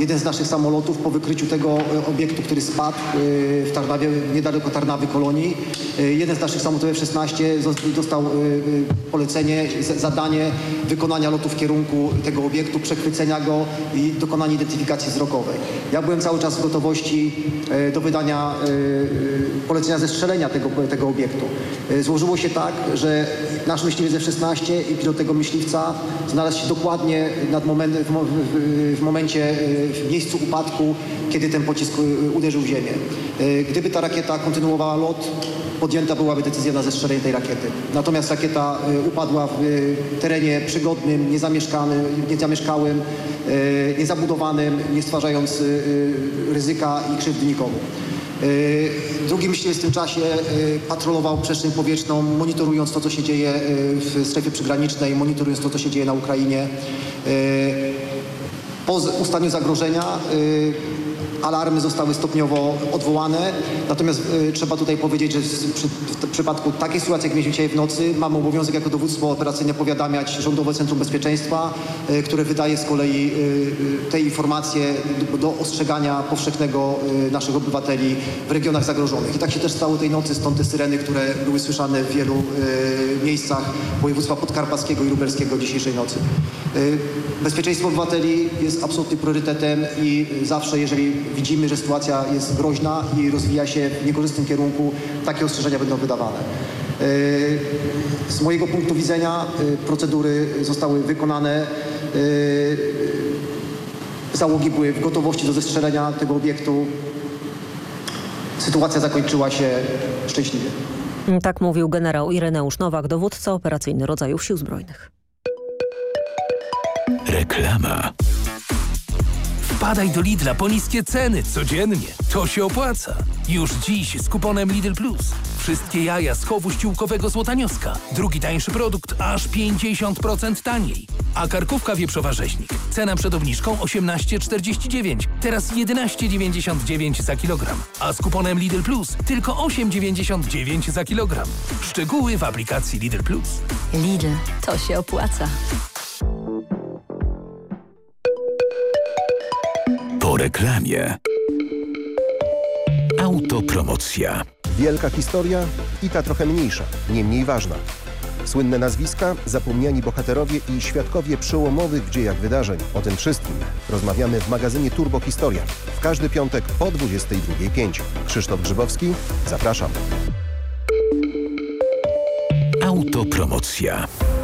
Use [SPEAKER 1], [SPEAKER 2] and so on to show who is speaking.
[SPEAKER 1] jeden z naszych samolotów po wykryciu tego obiektu, który spadł w Tarnawie, niedaleko Tarnawy Kolonii. Jeden z naszych samolotów F-16 dostał polecenie, zadanie wykonania lotu w kierunku tego obiektu, przechwycenia go i dokonania identyfikacji wzrokowej. Ja byłem cały czas w gotowości do wydania polecenia zestrzelenia tego obiektu. Złożyło się tak, że nasz myśliwiec F-16 i pilot tego myśliwca znalazł się dokładnie w miejscu upadku, kiedy ten pocisk uderzył w ziemię. Gdyby ta rakieta kontynuowała lot, podjęta byłaby decyzja na zestrzelenie tej rakiety. Natomiast rakieta upadła w terenie przygodnym, niezamieszkałym, niezabudowanym, nie stwarzając ryzyka i krzywdy nikomu. Drugi myśliwiec w tym czasie patrolował przestrzeń powietrzną, monitorując to, co się dzieje w strefie przygranicznej, monitorując to, co się dzieje na Ukrainie. Po ustaniu zagrożenia alarmy zostały stopniowo odwołane, natomiast trzeba tutaj powiedzieć, że w przypadku takiej sytuacji, jak mieliśmy dzisiaj w nocy, mamy obowiązek jako dowództwo operacyjne powiadamiać Rządowe Centrum Bezpieczeństwa, które wydaje z kolei te informacje do ostrzegania powszechnego naszych obywateli w regionach zagrożonych. I tak się też stało tej nocy, stąd te syreny, które były słyszane w wielu miejscach województwa podkarpackiego i lubelskiego dzisiejszej nocy. Bezpieczeństwo obywateli jest absolutnym priorytetem i zawsze, jeżeli widzimy, że sytuacja jest groźna i rozwija się w niekorzystnym kierunku, takie ostrzeżenia będą wydawane. Z mojego punktu widzenia procedury zostały wykonane. Załogi były w gotowości do zestrzelenia tego obiektu. Sytuacja zakończyła się szczęśliwie.
[SPEAKER 2] Tak mówił generał Ireneusz Nowak, dowódca operacyjny rodzajów Sił Zbrojnych.
[SPEAKER 3] Reklama. Wpadaj do Lidla po niskie ceny codziennie. To się opłaca. Już dziś z kuponem Lidl Plus. Wszystkie jaja z chowu ściółkowego Złotanioska. Drugi tańszy produkt aż 50% taniej. A karkówka wieprzowa rzeźnik. Cena przed obniżką 18,49. Teraz 11,99 za kilogram. A z kuponem Lidl Plus tylko 8,99 za kilogram. Szczegóły w aplikacji Lidl Plus.
[SPEAKER 4] Lidl, to się opłaca.
[SPEAKER 3] Po reklamie. Autopromocja.
[SPEAKER 5] Wielka historia i ta trochę mniejsza, nie mniej ważna. Słynne nazwiska, zapomniani bohaterowie i świadkowie przełomowych w dziejach wydarzeń. O tym wszystkim rozmawiamy w magazynie Turbo Historia. W każdy piątek po 22:05. Krzysztof Grzybowski, zapraszam.
[SPEAKER 3] Autopromocja.